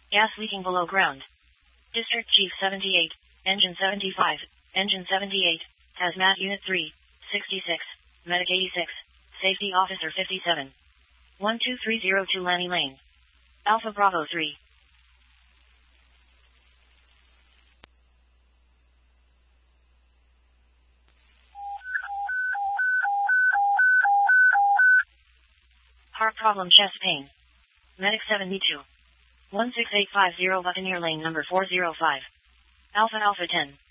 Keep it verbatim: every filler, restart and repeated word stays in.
Gas leaking below ground. District Chief seventy-eight, Engine seventy-five, Engine seventy-eight, Hazmat Unit three, sixty-six, Medic eighty-six, Safety Officer fifty-seven. one two three zero two Lanny Lane. Alpha Bravo three. Heart problem, chest pain. Medic seventy-two. one six eight five zero Buccaneer Lane number four zero five. Alpha Alpha ten.